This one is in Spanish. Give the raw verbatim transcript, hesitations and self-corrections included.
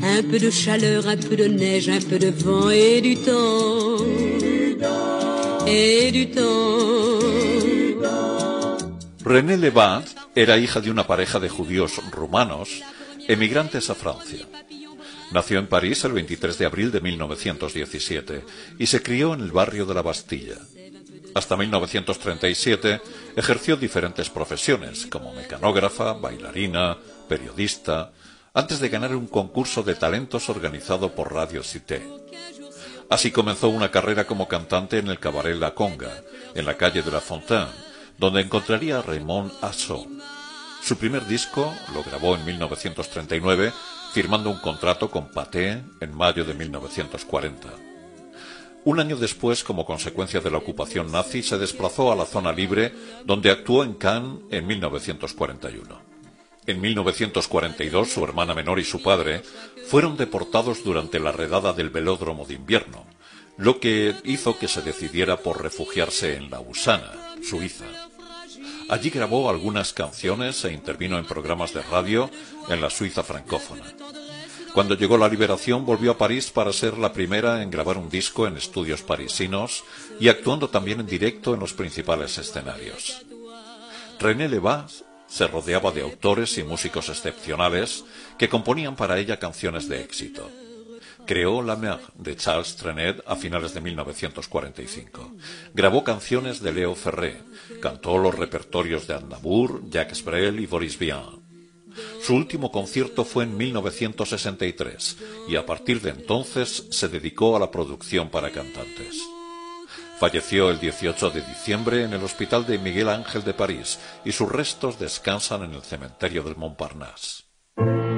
Un peu de chaleur, un peu de neige, un peu de vent et du temps. Et du temps. René Lévas era hija de una pareja de judíos rumanos emigrantes a Francia. Nació en París el veintitrés de abril de mil novecientos diecisiete y se crió en el barrio de la Bastilla. Hasta mil novecientos treinta y siete ejerció diferentes profesiones como mecanógrafa, bailarina, periodista, antes de ganar un concurso de talentos organizado por Radio Cité. Así comenzó una carrera como cantante en el cabaret La Conga, en la calle de la Fontaine, donde encontraría a Raymond Assou. Su primer disco lo grabó en mil novecientos treinta y nueve, firmando un contrato con Pathé en mayo de mil novecientos cuarenta. Un año después, como consecuencia de la ocupación nazi, se desplazó a la zona libre, donde actuó en Cannes en mil novecientos cuarenta y uno. En mil novecientos cuarenta y dos, su hermana menor y su padre fueron deportados durante la redada del velódromo de invierno, lo que hizo que se decidiera por refugiarse en Lausana, Suiza. Allí grabó algunas canciones e intervino en programas de radio en la Suiza francófona. Cuando llegó la liberación, volvió a París para ser la primera en grabar un disco en estudios parisinos y actuando también en directo en los principales escenarios. René Lévas se rodeaba de autores y músicos excepcionales que componían para ella canciones de éxito. Creó La Mer de Charles Trenet a finales de mil novecientos cuarenta y cinco. Grabó canciones de Léo Ferré, cantó los repertorios de Aznavour, Jacques Brel y Boris Vian. Su último concierto fue en mil novecientos sesenta y tres y a partir de entonces se dedicó a la producción para cantantes. Falleció el dieciocho de diciembre en el Hospital de Miguel Ángel de París y sus restos descansan en el cementerio del Montparnasse.